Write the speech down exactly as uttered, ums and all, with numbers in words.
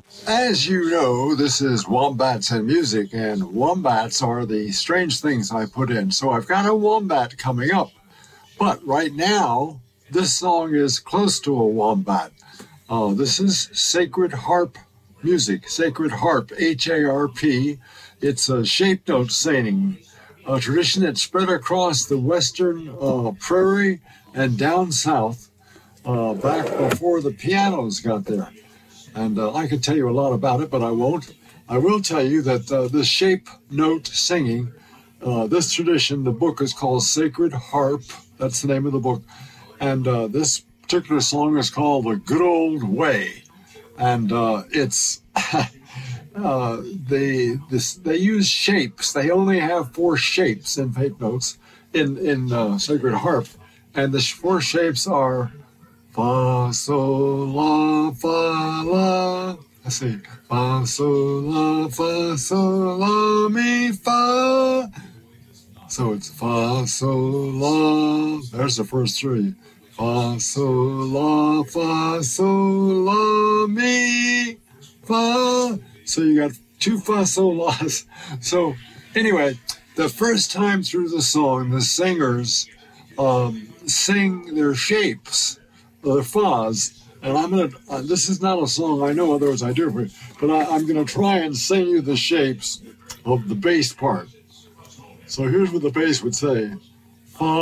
As you know, this is Wombats and Music, and wombats are the strange things I put in. So I've got a wombat coming up. But right now, this song is close to a wombat. Uh, this is Sacred Harp Music, Sacred Harp, H A R P. It's a shape note singing, a tradition that spread across the western uh, prairie and down south uh, back before the pianos got there. And uh, I could tell you a lot about it, but I won't. I will tell you that uh, this shape note singing, uh, this tradition, the book is called Sacred Harp. That's the name of the book. And uh, this particular song is called The Good Old Way. And uh, it's, uh, they, this, they use shapes. They only have four shapes in fake notes in, in uh, Sacred Harp. And the four shapes are fa, sol, la, fa, la. Let's see. Fa, sol, la, fa, sol, la, mi, fa. So it's fa, sol, la. There's the first three. Fa, sol, la, fa, sol, la, mi, fa. So you got two fa, sol, las. So anyway, the first time through the song, the singers um, sing their shapes, their fas. And I'm going to, uh, this is not a song I know, otherwise I do, but, but I, I'm going to try and sing you the shapes of the bass part. So here's what the bass would say.